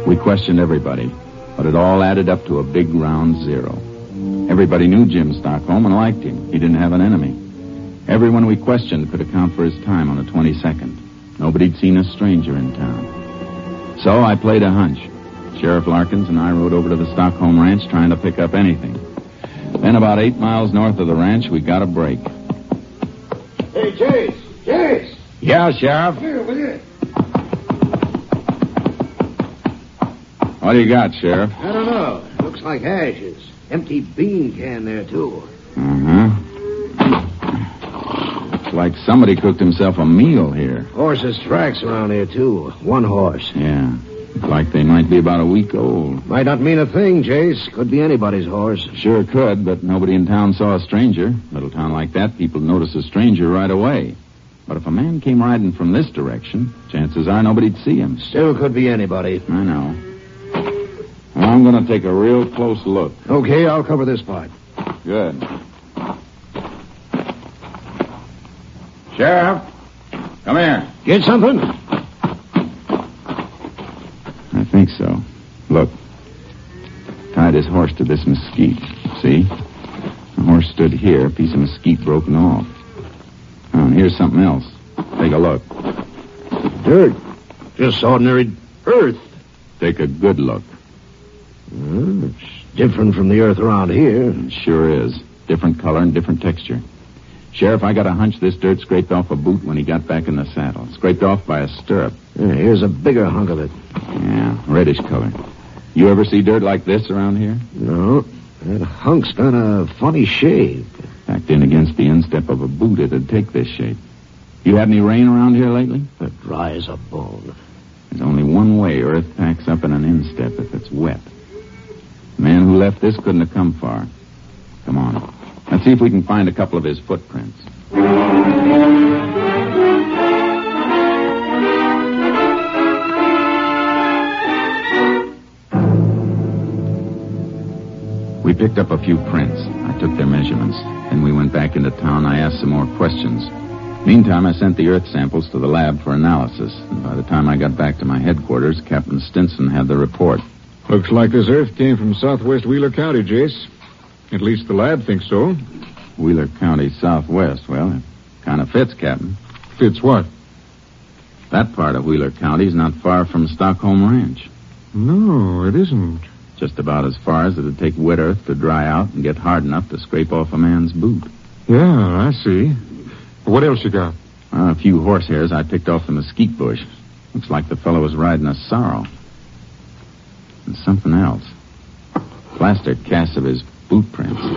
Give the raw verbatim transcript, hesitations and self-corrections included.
We questioned everybody, but it all added up to a big round zero. Everybody knew Jim Stockholm and liked him. He didn't have an enemy. Everyone we questioned could account for his time on the twenty-second. Nobody'd seen a stranger in town. So I played a hunch. Sheriff Larkins and I rode over to the Stockholm ranch trying to pick up anything. Then about eight miles north of the ranch, we got a break. Hey, Chase! Chase! Yeah, Sheriff? Here, will you? What do you got, Sheriff? I don't know. Looks like ashes. Empty bean can there, too. Uh-huh. Looks like somebody cooked himself a meal here. Horses' tracks around here, too. One horse. Yeah. Looks like they might be about a week old. Might not mean a thing, Chase. Could be anybody's horse. Sure could, but nobody in town saw a stranger. Little town like that, people notice a stranger right away. But if a man came riding from this direction, chances are nobody'd see him. Still could be anybody. I know. Well, I'm going to take a real close look. Okay, I'll cover this part. Good. Sheriff, come here. Get something? I think so. Look. Tied his horse to this mesquite. See? The horse stood here, a piece of mesquite broken off. Oh, and here's something else. Take a look. Dirt. Just ordinary earth. Take a good look. Well, it's different from the earth around here. It sure is. Different color and different texture. Sheriff, I got a hunch this dirt scraped off a boot when he got back in the saddle. Scraped off by a stirrup. Yeah, here's a bigger hunk of it. Yeah, reddish color. You ever see dirt like this around here? No. That hunk's got a funny shape. Packed in against the instep of a boot, it'd take this shape. You had any rain around here lately? That dry as a bone. There's only one way earth packs up in an instep if it's wet. The man who left this couldn't have come far. Come on. Let's see if we can find a couple of his footprints. We picked up a few prints. I took their measurements. Then we went back into town. I asked some more questions. Meantime, I sent the earth samples to the lab for analysis. And by the time I got back to my headquarters, Captain Stinson had the report. Looks like this earth came from southwest Wheeler County, Jace. At least the lab thinks so. Wheeler County, southwest. Well, it kind of fits, Captain. Fits what? That part of Wheeler County is not far from Stockholm Ranch. No, it isn't. Just about as far as it'd take wet earth to dry out and get hard enough to scrape off a man's boot. Yeah, I see. What else you got? Uh, a few horsehairs I picked off the mesquite bush. Looks like the fellow was riding a sorrel. And something else. Plaster casts of his boot prints.